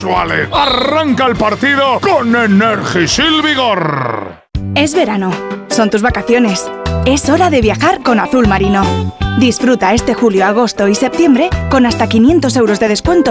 Arranca el partido con Energisil Vigor. Es verano, son tus vacaciones. Es hora de viajar con Azul Marino. Disfruta este julio, agosto y septiembre con hasta 500 € de descuento